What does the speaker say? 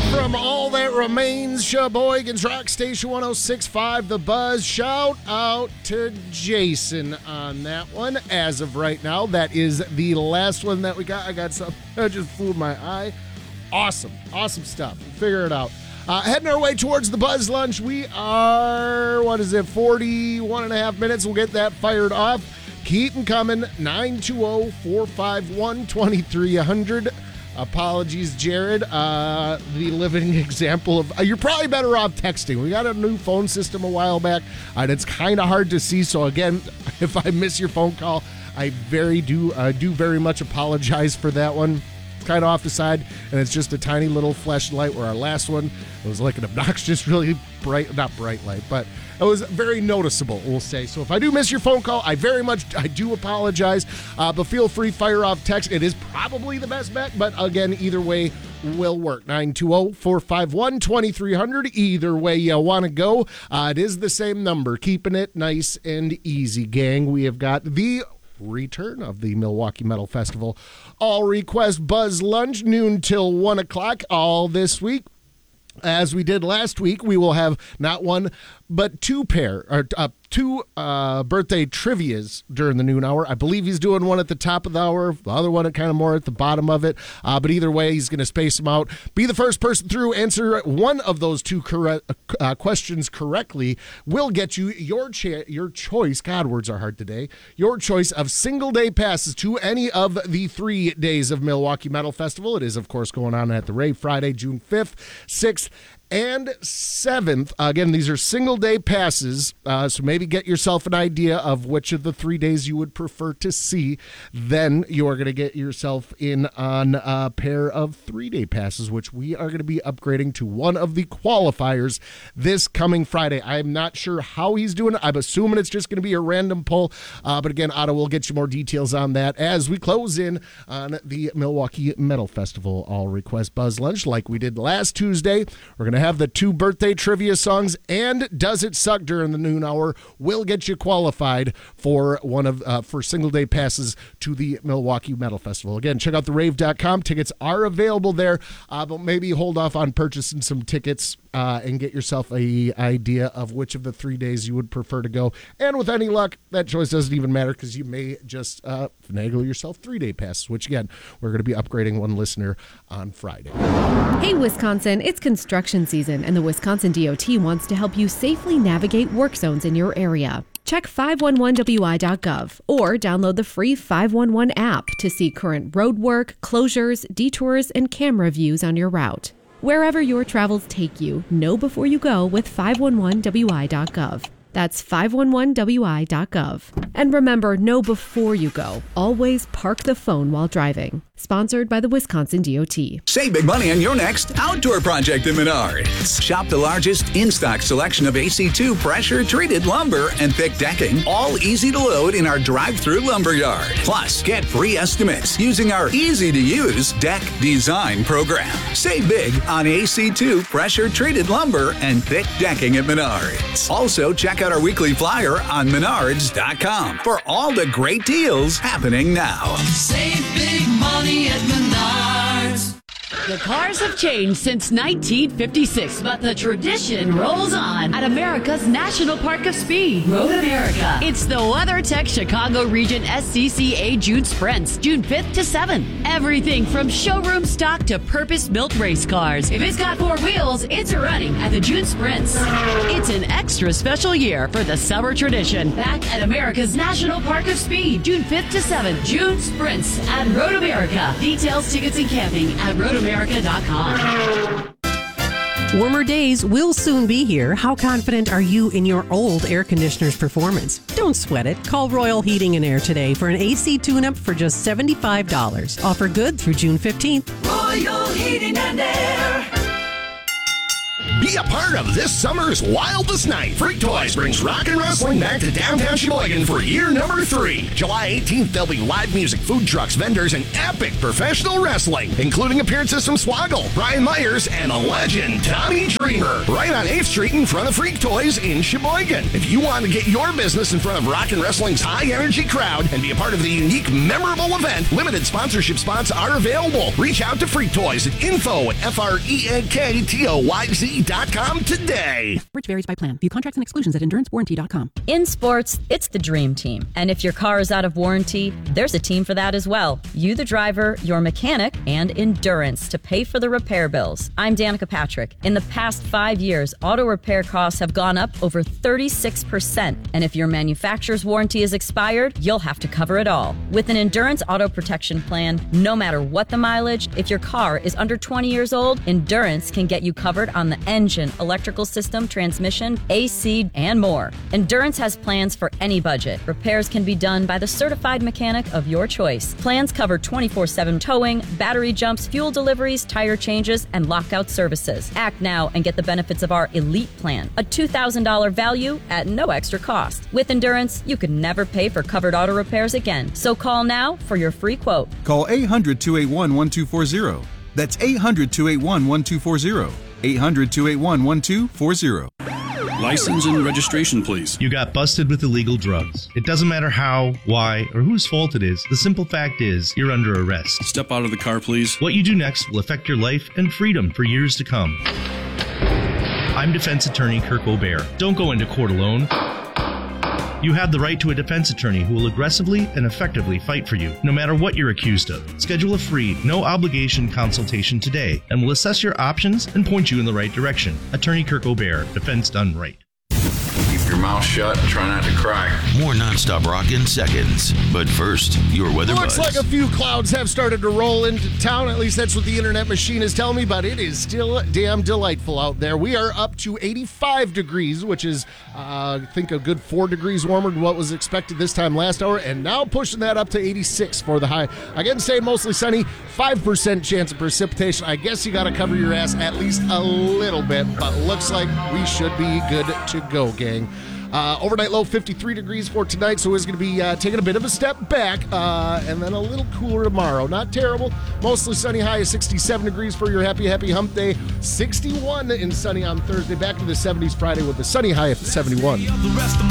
From All That Remains, Sheboygan's Rock Station 106.5, The Buzz. Shout out to Jason on that one. As of right now, that is the last one that we got. I got something that just fooled my eye. Awesome stuff. Figure it out. Heading our way towards the Buzz Lunch. We are, 41 and a half minutes. We'll get that fired off. Keep them coming. 920-451-2300. Apologies, Jared. The living example of... you're probably better off texting. We got a new phone system a while back, and it's kind of hard to see. So, again, if I miss your phone call, I do very much apologize for that one. Kind of off the side, and it's just a tiny little flashlight, where our last one, it was like an obnoxious, really bright, not bright light, but it was very noticeable, we'll say. So if I do miss your phone call, I do apologize, but feel free, fire off text. It is probably the best bet, but again, either way will work. 920-451-2300. Either way you want to go, it is the same number. Keeping it nice and easy, gang. We have got the return of the Milwaukee Metal Festival All Request Buzz Lunch, noon till 1 o'clock all this week. As we did last week, we will have not one but two birthday trivias during the noon hour. I believe he's doing one at the top of the hour, the other one kind of more at the bottom of it. But either way, he's going to space them out. Be the first person through, answer one of those two questions correctly. Will get you your choice. God, words are hard today. Your choice of single day passes to any of the 3 days of Milwaukee Metal Festival. It is, of course, going on at the Rave Friday, June 5th, 6th, and 7th. Again, these are single day passes, so maybe get yourself an idea of which of the 3 days you would prefer to see. Then you are going to get yourself in on a pair of 3 day passes, which we are going to be upgrading to one of the qualifiers this coming Friday. I'm not sure how he's doing it. I'm assuming it's just going to be a random pull, but again, Otto will get you more details on that as we close in on the Milwaukee Metal Festival All Request Buzz Lunch. Like we did last Tuesday, we're going to have the 2 birthday trivia songs, and Does It Suck during the noon hour will get you qualified for for single day passes to the Milwaukee Metal Festival. Again, check out therave.com. Tickets are available there, but maybe hold off on purchasing some tickets and get yourself a idea of which of the 3 days you would prefer to go. And with any luck, that choice doesn't even matter, because you may just finagle yourself 3 day passes, which again, we're going to be upgrading one listener on Friday. Hey, Wisconsin, it's construction season, and the Wisconsin DOT wants to help you safely navigate work zones in your area. Check 511wi.gov or download the free 511 app to see current road work, closures, detours, and camera views on your route. Wherever your travels take you, know before you go with 511wi.gov. That's 511wi.gov. And remember, know before you go. Always park the phone while driving. Sponsored by the Wisconsin DOT. Save big money on your next outdoor project at Menards. Shop the largest in-stock selection of AC2 pressure-treated lumber and thick decking, all easy to load in our drive-through lumber yard. Plus, get free estimates using our easy-to-use deck design program. Save big on AC2 pressure-treated lumber and thick decking at Menards. Also, check out our weekly flyer on Menards.com for all the great deals happening now. Save big money at Menards. The cars have changed since 1956, but the tradition rolls on at America's National Park of Speed, Road America. It's the WeatherTech Chicago Region SCCA June Sprints, June 5th to 7th. Everything from showroom stock to purpose-built race cars. If it's got 4 wheels, it's running at the June Sprints. It's an extra special year for the summer tradition. Back at America's National Park of Speed, June 5th to 7th. June Sprints at Road America. Details, tickets, and camping at roadamerica.com. Warmer days will soon be here. How confident are you in your old air conditioner's performance? Don't sweat it. Call Royal Heating and Air today for an AC tune-up for just $75. Offer good through June 15th. Royal Heating and Air. Be a part of this summer's wildest night. Freak Toys brings rock and wrestling back to downtown Sheboygan for year number 3. July 18th, there'll be live music, food trucks, vendors, and epic professional wrestling, including appearances from Swoggle, Brian Myers, and a legend, Tommy Dreamer, right on 8th Street in front of Freak Toys in Sheboygan. If you want to get your business in front of rock and wrestling's high-energy crowd and be a part of the unique, memorable event, limited sponsorship spots are available. Reach out to Freak Toys at info@freaktoyz.com today. Which varies by plan. View contracts and exclusions at endurancewarranty.com. In sports, it's the dream team. And if your car is out of warranty, there's a team for that as well. You, the driver, your mechanic, and Endurance to pay for the repair bills. I'm Danica Patrick. In the past 5 years, auto repair costs have gone up over 36%. And if your manufacturer's warranty is expired, you'll have to cover it all. With an Endurance auto protection plan, no matter what the mileage, if your car is under 20 years old, Endurance can get you covered on the engine, electrical system, transmission, AC, and more. Endurance has plans for any budget. Repairs can be done by the certified mechanic of your choice. Plans cover 24/7 towing, battery jumps, fuel deliveries, tire changes, and lockout services. Act now and get the benefits of our Elite Plan, a $2,000 value at no extra cost. With Endurance, you can never pay for covered auto repairs again. So call now for your free quote. Call 800-281-1240. That's 800-281-1240. 800-281-1240. License and registration, please. You got busted with illegal drugs. It doesn't matter how, why, or whose fault it is. The simple fact is, you're under arrest. Step out of the car, please. What you do next will affect your life and freedom for years to come. I'm defense attorney Kirk O'Bear. Don't go into court alone. You have the right to a defense attorney who will aggressively and effectively fight for you, no matter what you're accused of. Schedule a free, no-obligation consultation today, and we'll assess your options and point you in the right direction. Attorney Kirk O'Bear, defense done right. Keep your mouth shut and try not to cry. More nonstop rock in seconds. But first, your weather Looks buzz. like a few clouds have started to roll into town. At least that's what the internet machine is telling me, but it is still damn delightful out there. We are up to 85 degrees, which is, I think, a good 4 degrees warmer than what was expected this time last hour, and now pushing that up to 86 for the high. Again, staying mostly sunny, 5% chance of precipitation. I guess you got to cover your ass at least a little bit, but looks like we should be good to go, gang. Overnight low 53 degrees for tonight, so it's going to be taking a bit of a step back, and then a little cooler tomorrow. Not terrible. Mostly sunny, high of 67 degrees for your happy hump day. 61 and sunny on Thursday. Back to the 70s Friday with the sunny high of 71.